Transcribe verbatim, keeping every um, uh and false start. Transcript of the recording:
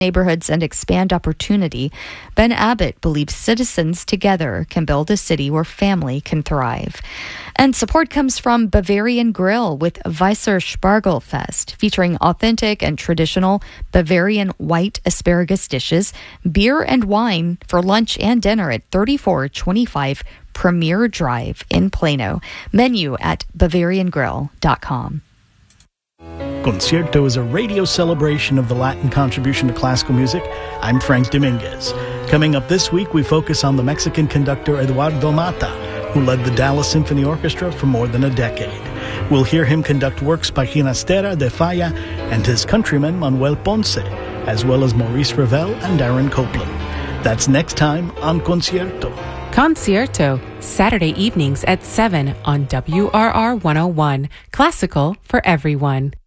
neighborhoods and expand opportunity, Ben Abbott believes citizens together can build a city where family can thrive. And support comes from Bavarian Grill with Weisser Spargelfest, featuring authentic and traditional Bavarian white asparagus dishes, beer and wine for lunch and dinner at thirty-four twenty-five Premier Drive in Plano. Menu at bavarian grill dot com. Concierto is a radio celebration of the Latin contribution to classical music. I'm Frank Dominguez. Coming up this week, we focus on the Mexican conductor Eduardo Mata, who led the Dallas Symphony Orchestra for more than a decade. We'll hear him conduct works by Ginastera de Falla and his countryman Manuel Ponce, as well as Maurice Ravel and Aaron Copland. That's next time on Concierto. Concierto, Saturday evenings at seven on W R R one oh one. Classical for everyone.